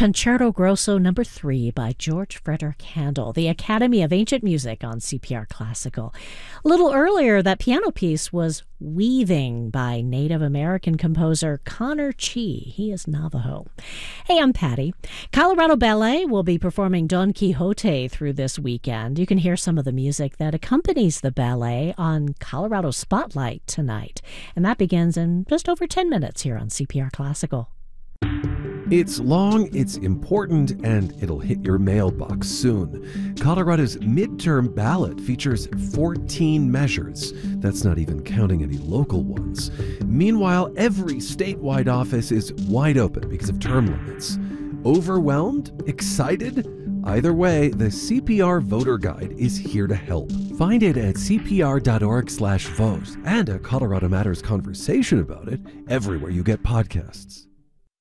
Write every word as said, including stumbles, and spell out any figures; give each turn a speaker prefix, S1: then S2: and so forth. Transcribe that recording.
S1: Concerto Grosso Number Three by George Frederick Handel, the Academy of Ancient Music on C P R Classical. A little earlier, that piano piece was Weaving by Native American composer Connor Chee. He is Navajo. Hey, I'm Patty. Colorado Ballet will be performing Don Quixote through this weekend. You can hear some of the music that accompanies the ballet on Colorado Spotlight tonight. And that begins in just over ten minutes here on C P R Classical.
S2: It's long, it's important, and it'll hit your mailbox soon. Colorado's midterm ballot features fourteen measures. That's not even counting any local ones. Meanwhile, every statewide office is wide open because of term limits. Overwhelmed? Excited? Either way, the C P R Voter Guide is here to help. Find it at c p r dot org slash vote and a Colorado Matters conversation about it everywhere you get podcasts.